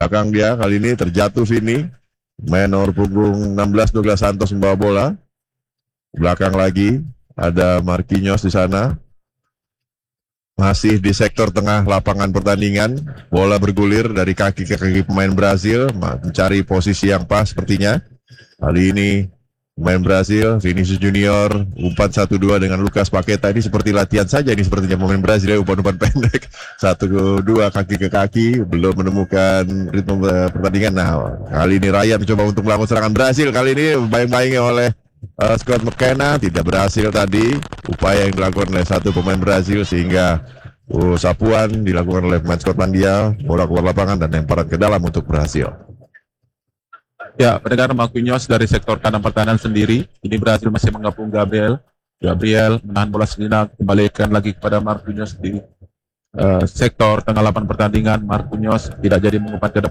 belakang dia kali ini terjatuh Vini. Main nomor punggung 16 Douglas Santos membawa bola. Belakang lagi ada Marquinhos di sana. Masih di sektor tengah lapangan pertandingan. Bola bergulir dari kaki ke kaki pemain Brazil, mencari posisi yang pas sepertinya. Kali ini pemain Brazil, Vinicius Junior, umpan 1-2 dengan Lucas Paqueta. Ini seperti latihan saja ini sepertinya pemain Brazil ya, umpan-umpan pendek 1-2 kaki ke kaki, belum menemukan ritme pertandingan. Nah, kali ini Ryan mencoba untuk melakukan serangan Brazil. Kali ini bayang-bayangnya oleh Scott McKenna, tidak berhasil tadi upaya yang dilakukan oleh satu pemain Brazil, sehingga sapuan dilakukan oleh pemain Skotlandia, bola keluar lapangan dan lemparan ke dalam untuk Brazil. Ya, pendengar, Marquinhos dari sektor kanan pertahanan sendiri. Ini Brazil masih menggabung Gabriel menahan bola sejenak, kembalikan lagi kepada Marquinhos di sektor tengah lapangan pertandingan. Marquinhos tidak jadi mengumpan ke depan.